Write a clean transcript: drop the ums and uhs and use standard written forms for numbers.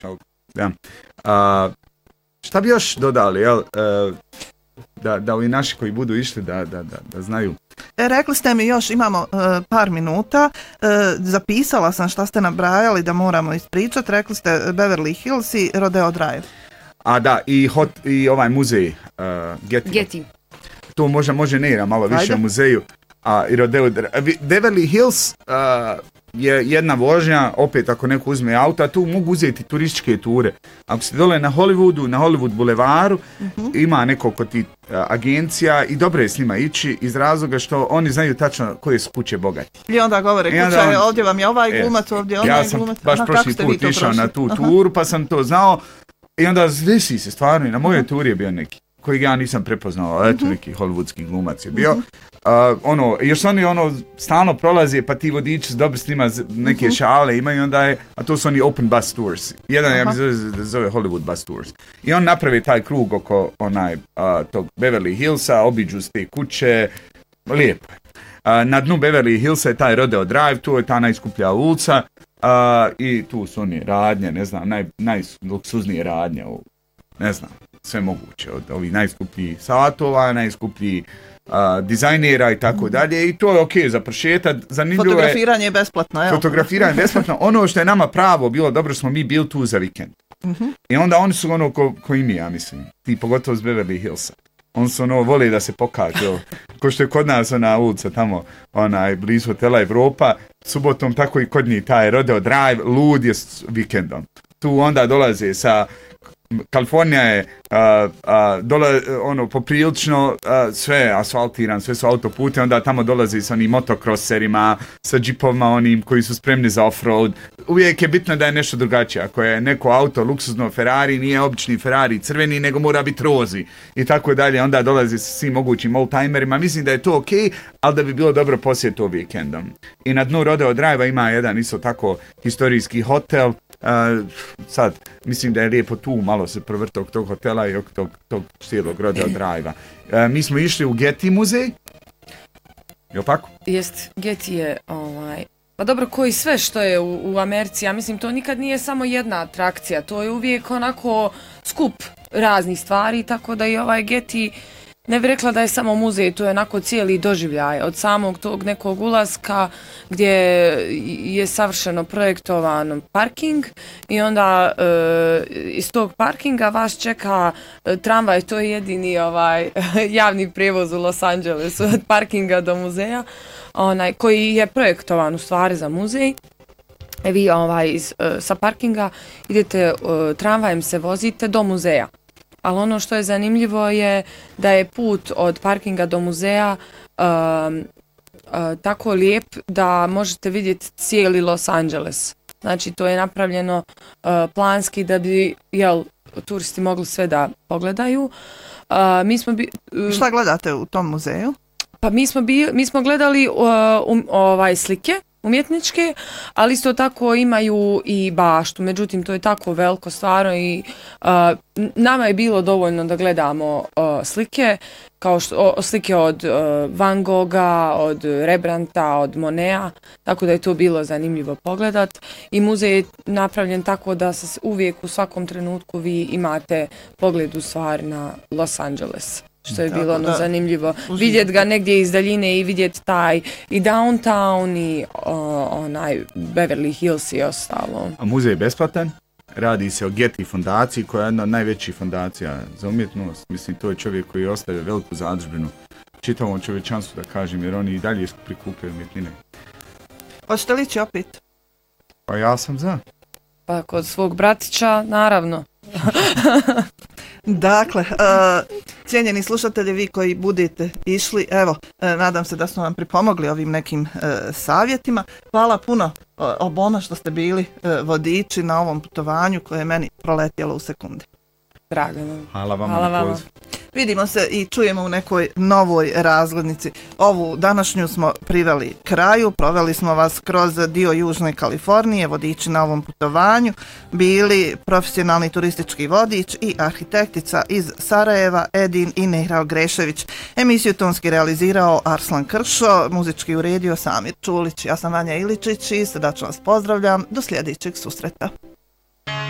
Da. Šta bi još dodali, jel? Da ovi naši koji budu išli da znaju. Rekli ste mi još, imamo par minuta, zapisala sam šta ste nabrajali da moramo ispričati, rekli ste Beverly Hills i Rodeo Drive. A da, i ovaj muzej Getty. To može Neira malo više o muzeju. I Rodeo Beverly Hills je jedna vožnja, opet ako neko uzme auto, tu mogu uzeti turističke ture. Ako ste dole na Hollywoodu, na Hollywood bulevaru, ima nekoliko ti agencija i dobro je s njima ići iz razloga što oni znaju tačno koje su kuće bogati. I onda govore, kuća, ovdje vam je ovaj glumac, ovdje onaj glumac. Ja sam baš prošli put išao na tu turu, pa sam to znao i onda desi se stvarno i na mojoj turi je bio neki kojeg ja nisam prepoznao, eto neki hollywoodski glumac je bio. Još oni stalno prolaze, pa ti vodiči dobro s njima neke šale imaju, onda je, a to su oni open bus tours. Jedan ja mi zove Hollywood bus tours. I on napravi taj krug oko tog Beverly Hillsa, obiđu s te kuće, lijepo je. Na dnu Beverly Hillsa je taj Rodeo Drive, tu je ta najskuplja ulica i tu su oni radnje, ne znam, najluksuznije radnje, ne znam, sve moguće, od ovih najskupljih satova, najskupljih dizajnera i tako dalje i to je okej za prošetat. Zanimljivo fotografiranje je besplatno, evo. Fotografiranje je besplatno. Ono što je nama pravo bilo dobro, smo mi bili tu za vikend. I onda oni su ko i mi, ja mislim. Ti pogotovo s Beverly Hillsa. Oni su vole da se pokažu. Ko što je kod nas ona ulica tamo, blizu hotela Evropa, subotom tako i kod njih taj Rodeo Drive, lud je s vikendom. Tu onda dolaze sa Kalifornija je poprilično sve asfaltiran, sve su autopute, onda tamo dolazi sa onim motokroserima, sa džipovima onim koji su spremni za off-road. Uvijek je bitno da je nešto drugačije. Ako je neko auto, luksuzno Ferrari, nije obični Ferrari crveni, nego mora biti rozi i tako dalje. Onda dolazi sa svim mogućim oldtimerima. Mislim da je to okej, ali da bi bilo dobro posjet to vikendom. I na dnu Rodeo Drive ima jedan isto tako historijski hotel. Sad, mislim da je lijepo tu malo se provrti oko tog hotela i oko tog cijelog Rodeo Drive-a. Mi smo išli u Getty muzej. Jel' tako? Jest, Getty je pa dobro, koji sve što je u Americi, ja mislim to nikad nije samo jedna atrakcija, to je uvijek onako skup raznih stvari, tako da i ovaj Getty, ne bih rekla da je samo muzej, to je onako cijeli doživljaj, od samog tog nekog ulaska gdje je savršeno projektovan parking i onda iz tog parkinga vas čeka tramvaj, to je jedini javni prijevoz u Los Angelesu od parkinga do muzeja, koji je projektovan u stvari za muzej. Vi sa parkinga idete tramvajem se vozite do muzeja. Ali ono što je zanimljivo je da je put od parkinga do muzeja tako lijep da možete vidjeti cijeli Los Angeles. Znači to je napravljeno planski da bi turisti mogli sve da pogledaju. Šta gledate u tom muzeju? Pa mi smo gledali slike umjetničke, ali isto tako imaju i baštu, međutim to je tako veliko stvarno i nama je bilo dovoljno da gledamo slike, kao slike od Van Gogha, od Rembrandta, od Moneta, tako da je to bilo zanimljivo pogledat i muzej je napravljen tako da se uvijek u svakom trenutku vi imate pogled u stvari na Los Angeles. Što je bilo zanimljivo. Vidjeti ga negdje iz daljine i vidjeti taj i downtown i Beverly Hills i ostalo. A muzej je besplatan. Radi se o Getty fondaciji koja je jedna od najvećih fondacija za umjetnost. Mislim, to je čovjek koji ostavio veliku zadržbinu čitavom čovječanstvu, da kažem, jer oni i dalje prikupljaju umjetnine. Hoćete li ići opet? Pa ja sam za. Pa kod svog bratića, naravno. Dakle, cijenjeni slušatelji, vi koji budete išli, evo, nadam se da smo vam pripomogli ovim nekim savjetima. Hvala puno oboma što ste bili vodiči na ovom putovanju koje je meni proletjelo u sekundi. Drago vam. Hvala vam. Vidimo se i čujemo u nekoj novoj razglednici. Ovu današnju smo priveli kraju, proveli smo vas kroz dio Južne Kalifornije, vodiči na ovom putovanju, bili profesionalni turistički vodič i arhitektica iz Sarajeva Edin i Neira Grešević. Emisiju tonski realizirao Arslan Kršo, muzički uredio Samir Čulić. Ja sam Vanja Iličić i srdačno vas pozdravljam. Do sljedećeg susreta.